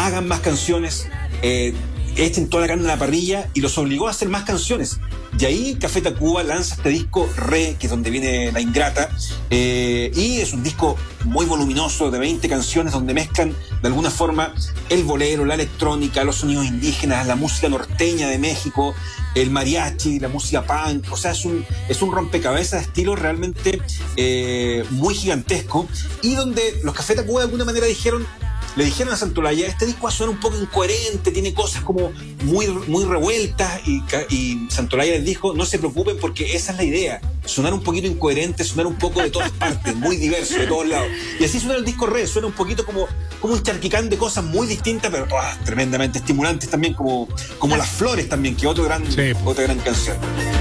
hagan más canciones, echen toda la carne a la parrilla, y los obligó a hacer más canciones. Y ahí Café Tacuba lanza este disco Re, que es donde viene La Ingrata, y es un disco muy voluminoso de 20 canciones donde mezclan de alguna forma el bolero, la electrónica, los sonidos indígenas, la música norteña de México, el mariachi, la música punk. O sea, es un rompecabezas de estilo realmente muy gigantesco, y donde los Café Tacuba de alguna manera le dijeron a Santolaya: este disco va a sonar un poco incoherente, tiene cosas como muy revueltas, y Santolaya les dijo: no se preocupen, porque esa es la idea, sonar un poquito incoherente, sonar un poco de todas partes, muy diverso, de todos lados. Y así suena el disco Re, suena un poquito como un charquicán de cosas muy distintas, pero todas tremendamente estimulantes también, como Las Flores también, que otra gran canción.